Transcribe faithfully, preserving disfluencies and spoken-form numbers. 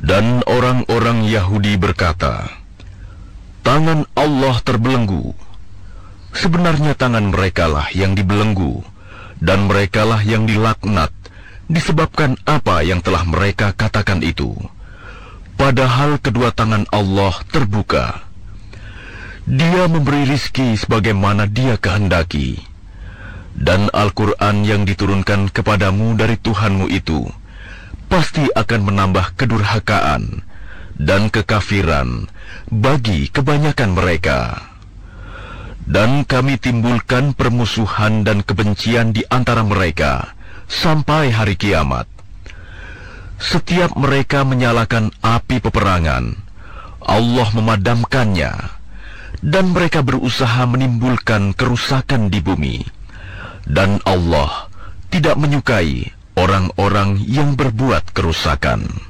Dan orang-orang Yahudi berkata, tangan Allah terbelenggu. Sebenarnya tangan merekalah yang dibelenggu, dan merekalah yang dilaknat, disebabkan apa yang telah mereka katakan itu. Padahal kedua tangan Allah terbuka. Dia memberi rizki sebagaimana Dia kehendaki. Dan Al-Quran yang diturunkan kepadamu dari Tuhanmu itu pasti akan menambah kedurhakaan dan kekafiran bagi kebanyakan mereka. Dan kami timbulkan permusuhan dan kebencian di antara mereka sampai hari kiamat. Setiap mereka menyalakan api peperangan, Allah memadamkannya, dan mereka berusaha menimbulkan kerusakan di bumi. Dan Allah tidak menyukai orang-orang yang berbuat kerusakan.